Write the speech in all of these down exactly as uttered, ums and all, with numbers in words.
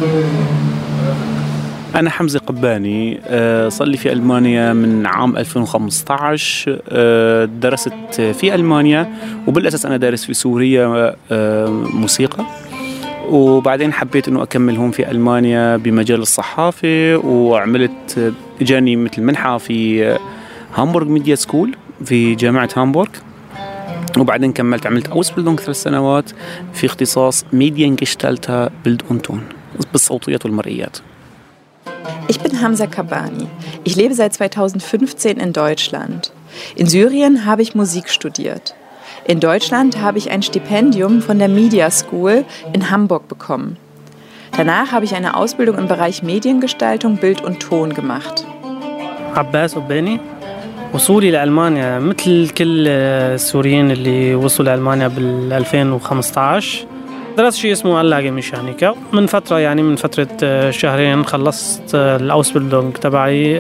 أنا حمزة قباني، صار لي في ألمانيا من عام ألفين وخمسة عشر. درست في ألمانيا، وبالأساس أنا دارس في سوريا موسيقى، وبعدين حبيت أنه أكمل هون في ألمانيا بمجال الصحافة، وعملت جاني مثل منحة في هامبورغ ميديا سكول في جامعة هامبورغ، وبعدين كملت عملت أوسبيلدونغ ثلاث سنوات في اختصاص Mediengestalter Bild und Ton بالصوتيات والمرئيات. Ich bin Hamza Kabani. Ich lebe seit zweitausendfünfzehn in Deutschland. In Syrien habe ich Musik studiert. In Deutschland habe ich ein Stipendium von der Media School in Hamburg bekommen. Danach habe ich eine Ausbildung im Bereich Mediengestaltung, Bild und Ton gemacht. عباس قباني. وصولي لألمانيا مثل كل السوريين اللي وصلوا لألمانيا بال ألفين وخمسة عشر، درست شيء اسمه أنلاجه ميشانيكا. من فترة يعني من فترة شهرين خلصت الأوسبيلدونغ تبعي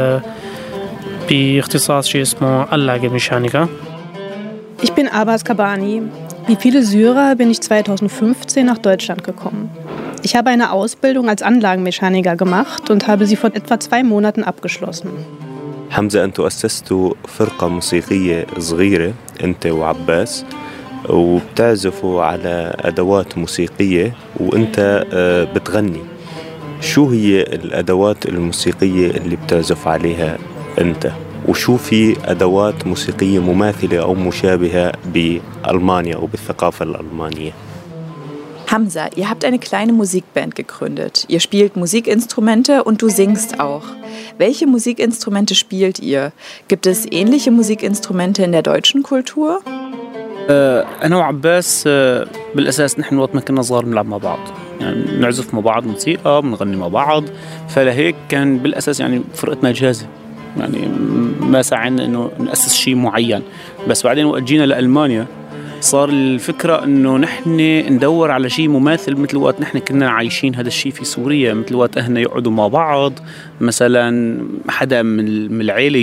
باختصاص شيء اسمه أنلاجه ميشانيكا. Ich bin Abbas Kabani. Wie viele Syrer bin ich zweitausendfünfzehn nach Deutschland gekommen. Ich habe eine Ausbildung als Anlagenmechaniker gemacht und habe sie vor etwa zwei Monaten abgeschlossen. حمزة، أنتوا أسستوا فرقة موسيقية صغيرة أنت وعباس، وبتعزفوا على أدوات موسيقية وأنت بتغني. شو هي الأدوات الموسيقية اللي بتعزف عليها أنت؟ وشو في أدوات موسيقية مماثلة أو مشابهة بألمانيا أو بالثقافة الألمانية؟ Hamza, ihr habt eine kleine Musikband gegründet. Ihr spielt Musikinstrumente und du singst auch. Welche Musikinstrumente spielt ihr? Gibt es ähnliche Musikinstrumente in der deutschen Kultur? أنا وعباس بالأساس نحن وقت ما كنا صغار بنلعب مع بعض، يعني نعزف مع بعض موسيقى، بنغني مع بعض، فلهيك كان بالأساس يعني فرقتنا جاهزة، يعني ما سعينا إنه نأسس شيء معين. بس بعدين وقت جينا لألمانيا صار الفكرة إنه نحن ندور على شيء مماثل مثل وقت نحن كنا عايشين هذا الشيء في سوريا، مثل وقت أهلنا يقعدوا مع بعض، مثلا حدا من العيلة